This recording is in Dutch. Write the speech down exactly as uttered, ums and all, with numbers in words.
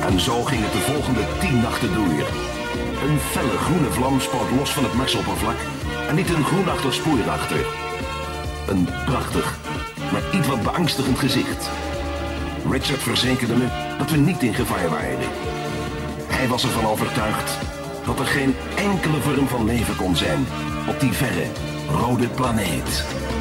En zo ging het de volgende tien nachten door. Een felle groene vlam spoot los van het Marsoppervlak en liet een groenachtig spoor achter. Een prachtig, maar iets wat beangstigend gezicht. Richard verzekerde me dat we niet in gevaar waren. Hij was ervan overtuigd dat er geen enkele vorm van leven kon zijn op die verre rode planeet.